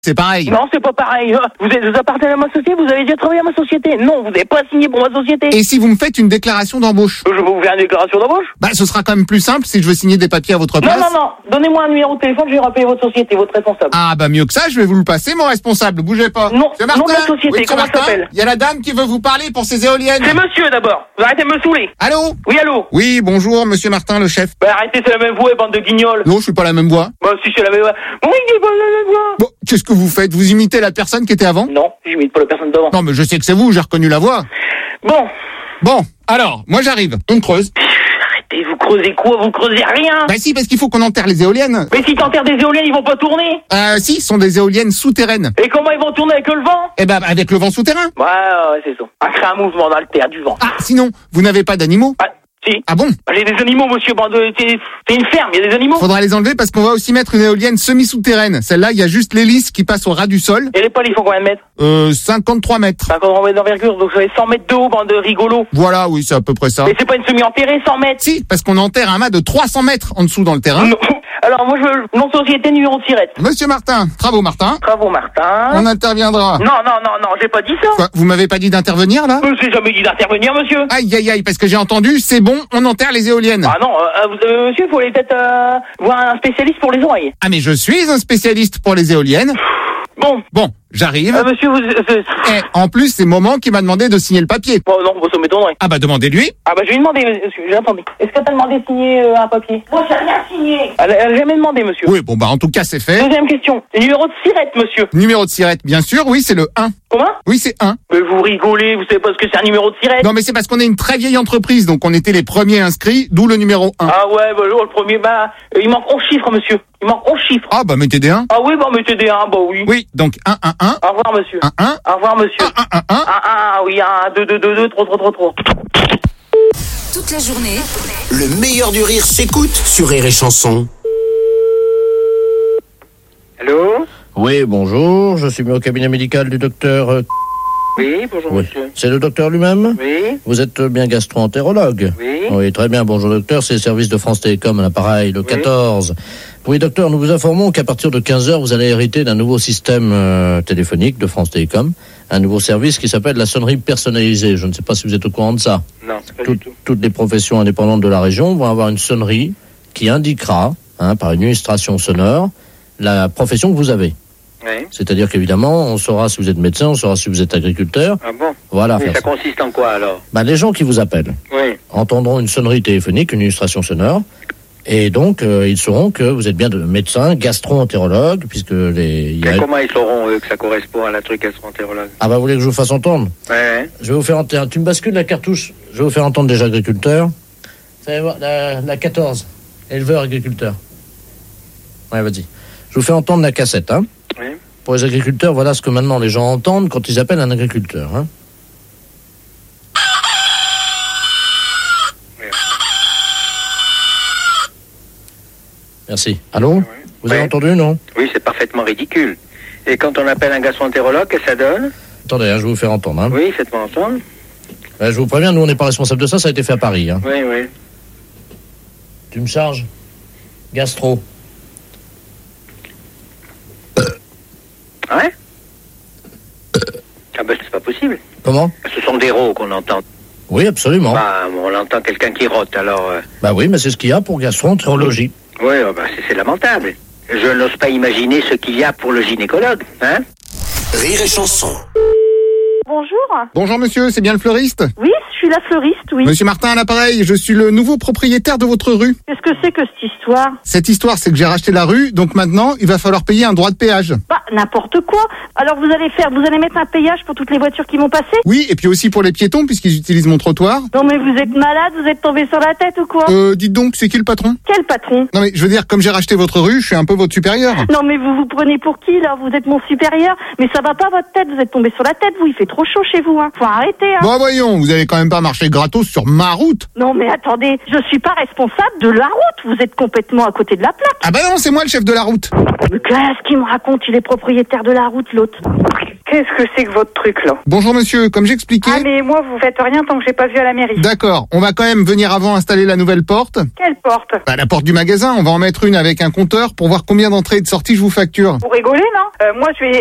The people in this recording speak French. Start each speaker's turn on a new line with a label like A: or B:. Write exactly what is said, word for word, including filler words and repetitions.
A: c'est pareil.
B: Non, c'est pas pareil. Vous, êtes, vous appartenez à ma société, vous avez déjà travaillé à ma société. Non, vous n'avez pas signé pour ma société.
A: Et si vous me faites une déclaration d'embauche?
B: Je vais vous faire une déclaration d'embauche.
A: Bah, ce sera quand même plus simple si je veux signer des papiers à votre place.
B: Non, non, non. Donnez-moi un numéro de téléphone, je vais rappeler votre société, votre responsable.
A: Ah, bah, mieux que ça, je vais vous le passer, mon responsable. Bougez pas.
B: Non,
A: Monsieur
B: nom
A: Martin.
B: de la société,
A: Oui, monsieur
B: comment ça
A: Martin,
B: s'appelle?
A: il y a la dame qui veut vous parler pour ses éoliennes.
B: C'est monsieur d'abord. Vous arrêtez de me saouler.
A: Allô?
B: Oui, allô?
A: Oui, bonjour, monsieur Martin, le chef.
B: Bah, arrêtez, c'est la même voix, bande de guignols.
A: Non, je suis pas la même voix.
B: Bah, si c'est la même voix. Oui, c'est pas la même voix.
A: Bon, qu'est-ce que vous faites? Vous imitez la personne qui était avant?
B: Non, j'imite pas la personne d'avant.
A: Non, mais je sais que c'est vous, j'ai reconnu la voix.
B: Bon.
A: Bon, alors, moi j'arrive. On creuse.
B: Arrêtez, vous creusez quoi? Vous creusez rien.
A: Bah si, parce qu'il faut qu'on enterre les éoliennes.
B: Mais si t'enterres des éoliennes, ils vont pas tourner.
A: Euh, si, ce sont des éoliennes souterraines.
B: Et comment ils vont tourner avec le vent?
A: Eh ben, avec le vent souterrain.
B: Ouais, ouais, c'est ça. Un créer un mouvement dans le terre du vent.
A: Ah, sinon, vous n'avez pas d'animaux?
B: Ah, si.
A: Ah bon?
B: Bah, j'ai des animaux, monsieur. Bande de... C'est c'est une ferme, il y a des animaux.
A: Faudra les enlever parce qu'on va aussi mettre une éolienne semi-souterraine. Celle-là, il y a juste l'hélice qui passe au ras du sol.
B: Et les pales, ils font combien de mètres?
A: Euh, cinquante-trois mètres.
B: cinquante mètres d'envergure, donc ça fait cent mètres de haut, bande de rigolos.
A: Voilà, oui, c'est à peu près ça.
B: Mais c'est pas une semi-enterrée, cent mètres.
A: Si, parce qu'on enterre un mât de trois cents mètres en dessous dans le terrain.
B: Non. Alors, moi, je veux nom de société, numéro de sirette.
A: Monsieur Martin, travaux Martin.
B: Travaux Martin.
A: On interviendra.
B: Non, non, non, non, j'ai pas dit ça.
A: Quoi, vous m'avez pas dit d'intervenir, là?
B: Je j'ai jamais dit d'intervenir, monsieur.
A: Aïe, aïe, aïe, parce que j'ai entendu, c'est bon, on enterre les éoliennes.
B: Ah non, euh, vous, euh, monsieur, il faut aller peut-être euh, voir un spécialiste pour les oreilles.
A: Ah, mais je suis un spécialiste pour les éoliennes.
B: Bon.
A: Bon, j'arrive.
B: Euh, monsieur, vous... Euh,
A: Et en plus, c'est Moment qui m'a demandé de signer le papier.
B: bon, non, ça m'étonnerait.
A: Ah bah demandez-lui.
B: Ah bah je vais lui demander, monsieur, j'ai entendu. Est-ce qu'elle t'a demandé de signer euh, un papier? Moi, j'ai rien signé. Elle, elle a jamais demandé, monsieur.
A: Oui, bon bah en tout cas c'est fait.
B: Deuxième question. Numéro de sirette, monsieur.
A: Numéro de sirette, bien sûr, oui, c'est le un.
B: Comment?
A: Oui, c'est un.
B: Mais vous rigolez, vous savez pas ce que c'est un numéro de sirette?
A: Non mais c'est parce qu'on est une très vieille entreprise, donc on était les premiers inscrits, d'où le numéro un.
B: Ah ouais, bah le premier, bah, euh, il manque onze chiffres, monsieur. Il manque onze chiffres.
A: Ah bah mettez des un.
B: Ah oui, bah mettez des un, bah oui.
A: Oui, donc un, un, un.
B: Au revoir, monsieur.
A: un, un.
B: Au revoir, monsieur.
A: un, un, un.
B: Un, un, oui, un, deux, deux, deux, deux, trop, trop, trop, trop.
C: Toute la journée,
D: Le meilleur du rire s'écoute sur Rire et Chanson.
B: Allô?
E: Oui, bonjour, je suis mis au cabinet médical du docteur... euh,
B: Oui, bonjour,
E: Oui.
B: monsieur.
E: C'est le docteur lui-même?
B: Oui,
E: Vous êtes bien gastro-entérologue?
B: oui.
E: Oui, très bien, bonjour docteur, c'est le service de France Télécom à l'appareil, le quatorze. Oui, docteur, nous vous informons qu'à partir de quinze heures, vous allez hériter d'un nouveau système euh, téléphonique de France Télécom, un nouveau service qui s'appelle la sonnerie personnalisée. Je ne sais pas si vous êtes au courant de ça.
B: Non, pas
E: Tout-
B: du tout.
E: Toutes les professions indépendantes de la région vont avoir une sonnerie qui indiquera, hein, par une illustration sonore, la profession que vous avez.
B: Oui.
E: C'est-à-dire qu'évidemment, on saura si vous êtes médecin, on saura si vous êtes agriculteur.
B: Ah bon?
E: Voilà.
B: Mais
E: faire
B: ça
E: ça.
B: consiste en quoi, alors?
E: Bah, les gens qui vous appellent
B: Oui.
E: entendront une sonnerie téléphonique, une illustration sonore, et donc euh, ils sauront que vous êtes bien de médecin, gastro-entérologue, puisque les... il y a-
B: Et comment ils sauront, eux, que ça correspond à la truc gastro-entérologue?
E: Ah bah, vous voulez que je vous fasse entendre?
B: Ouais.
E: Je vais vous faire entendre. Tu me bascules la cartouche. Je vais vous faire entendre déjà agriculteur. Vous allez voir, la, la quatorze. Éleveur agriculteur. Ouais, vas-y. Je vous fais entendre la cassette, hein.
B: Oui.
E: Pour les agriculteurs, voilà ce que maintenant les gens entendent quand ils appellent un agriculteur, hein.
B: Oui.
E: Merci. Allô? Vous avez
B: Ouais.
E: entendu, non?
B: Oui, c'est parfaitement ridicule. Et quand on appelle un gastro-entérologue, qu'est-ce que ça donne?
E: Attendez, hein, je vais vous faire entendre, hein.
B: Oui, faites-moi entendre.
E: Euh, je vous préviens, nous on n'est pas responsable de ça, ça a été fait à Paris, hein.
B: Oui, oui.
E: Tu me charges? Gastro.
B: Ouais? Ah ben, c'est pas possible.
E: Comment?
B: Ce sont des rots qu'on entend.
E: Oui, absolument.
B: Bah, on entend quelqu'un qui rote, alors... euh,
E: Bah oui, mais c'est ce qu'il y a pour gastro-entérologie.
B: Oui, oh, bah, c'est, c'est lamentable. Je n'ose pas imaginer ce qu'il y a pour le gynécologue, hein?
D: Rire et Chanson.
F: Bonjour.
A: Bonjour monsieur, c'est bien le fleuriste?
F: Oui, je suis la fleuriste, oui.
A: Monsieur Martin à l'appareil, je suis le nouveau propriétaire de votre rue.
F: Qu'est-ce que c'est que cette histoire?
A: Cette histoire, c'est que j'ai racheté la rue, donc maintenant, il va falloir payer un droit de péage.
F: Bah, n'importe quoi. Alors vous allez faire, vous allez mettre un péage pour toutes les voitures qui vont passer?
A: Oui, et puis aussi pour les piétons, puisqu'ils utilisent mon trottoir.
F: Non mais vous êtes malade, vous êtes tombé sur la tête ou quoi?
A: Euh, dites donc, c'est qui le patron?
F: Quel patron?
A: Non mais, je veux dire, comme j'ai racheté votre rue, je suis un peu votre supérieur.
F: Non mais vous vous prenez pour qui là? Vous êtes mon supérieur? Mais ça va pas votre tête, vous êtes tombé sur la tête, vous, il fait trop chaud chez vous, hein. Faut arrêter, hein.
A: Bon, voyons, vous allez quand même pas marcher gratos sur ma route.
F: Non mais attendez, je suis pas responsable de la route, vous êtes complètement à côté de la plaque.
A: Ah bah non, c'est moi le chef de la route.
F: Mais qu'est-ce qu'il me raconte? Il est propriétaire de la route, l'autre. Qu'est-ce que c'est que votre truc là?
A: Bonjour monsieur, comme j'expliquais...
F: Ah mais moi vous faites rien tant que j'ai pas vu à la mairie.
A: D'accord, on va quand même venir avant installer la nouvelle porte.
F: Quelle porte?
A: Bah, la porte du magasin, on va en mettre une avec un compteur pour voir combien d'entrées et de sorties je vous facture.
F: Vous rigolez non? euh, Moi je vais